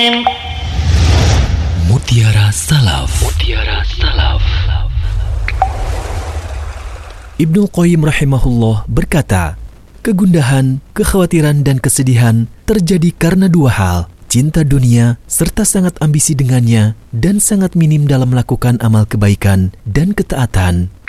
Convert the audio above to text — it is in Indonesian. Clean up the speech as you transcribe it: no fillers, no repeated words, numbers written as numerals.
Mutiara Salaf. Ibnu Qayyim rahimahullah berkata, kegundahan, kekhawatiran, dan kesedihan terjadi karena dua hal: cinta dunia serta sangat ambisi dengannya, dan sangat minim dalam melakukan amal kebaikan dan ketaatan.